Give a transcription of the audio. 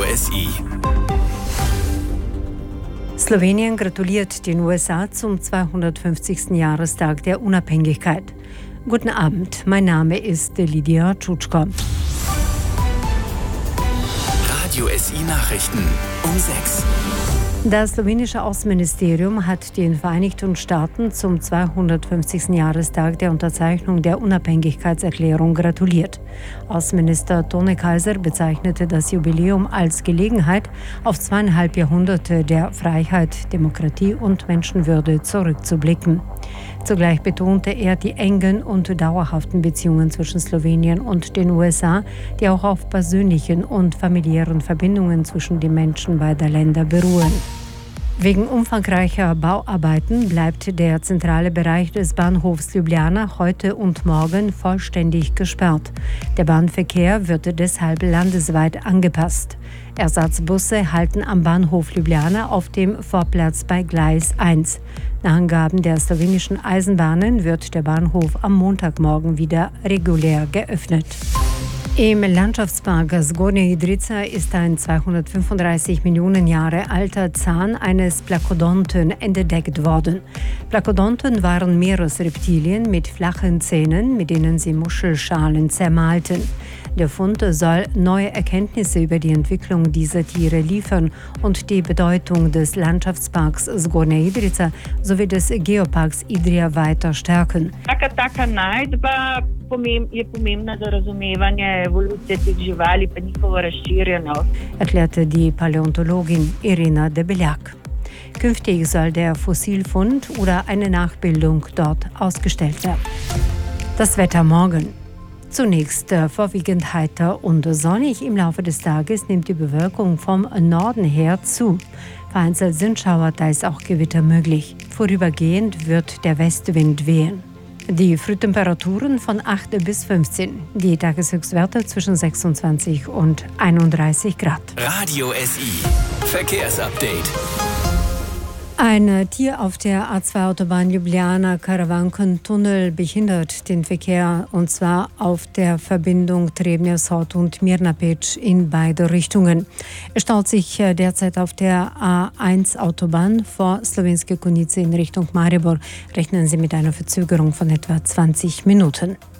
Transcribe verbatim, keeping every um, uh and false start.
S I. Slowenien gratuliert den U S A zum zweihundertfünfzigsten Jahrestag der Unabhängigkeit. Guten Abend, mein Name ist Lydia Tschutschko. Radio S I Nachrichten um sechs. Das slowenische Außenministerium hat den Vereinigten Staaten zum zweihundertfünfzigsten Jahrestag der Unterzeichnung der Unabhängigkeitserklärung gratuliert. Außenminister Tone Kaiser bezeichnete das Jubiläum als Gelegenheit, auf zweieinhalb Jahrhunderte der Freiheit, Demokratie und Menschenwürde zurückzublicken. Zugleich betonte er die engen und dauerhaften Beziehungen zwischen Slowenien und den U S A, die auch auf persönlichen und familiären Verbindungen zwischen den Menschen beider Länder beruhen. Wegen umfangreicher Bauarbeiten bleibt der zentrale Bereich des Bahnhofs Ljubljana heute und morgen vollständig gesperrt. Der Bahnverkehr wird deshalb landesweit angepasst. Ersatzbusse halten am Bahnhof Ljubljana auf dem Vorplatz bei Gleis eins. Nach Angaben der slowenischen Eisenbahnen wird der Bahnhof am Montagmorgen wieder regulär geöffnet. Im Landschaftspark Zgornja Idrica ist ein zweihundertfünfunddreißig Millionen Jahre alter Zahn eines Plakodonten entdeckt worden. Plakodonten waren Meeresreptilien mit flachen Zähnen, mit denen sie Muschelschalen zermalten. Der Fund soll neue Erkenntnisse über die Entwicklung dieser Tiere liefern und die Bedeutung des Landschaftsparks Zgornja Idrica sowie des Geoparks Idrija weiter stärken. je pomembna za razumevanje evolucije teh živali pa njihovo razširjenost. Erklärte die Paläontologin Irina Debeljak. Künftig soll der Fossilfund oder eine Nachbildung dort ausgestellt werden. Das Wetter morgen. Zunächst äh, vorwiegend heiter und sonnig. Im Laufe des Tages nimmt die Bewölkung vom Norden her zu. Vereinzelt sind Schauer, da ist auch Gewitter möglich. Vorübergehend wird der Westwind wehen. Die Frühtemperaturen von acht bis fünfzehn. Die Tageshöchstwerte zwischen sechsundzwanzig und einunddreißig Grad. Radio S I. Verkehrsupdate. Ein Tier auf der A zwei Autobahn Ljubljana-Karawanken-Tunnel behindert den Verkehr, und zwar auf der Verbindung Trebnja Sod und Mirnapec in beide Richtungen. Es staut sich derzeit auf der A eins Autobahn vor Slovenske Konjice in Richtung Maribor. Rechnen Sie mit einer Verzögerung von etwa zwanzig Minuten.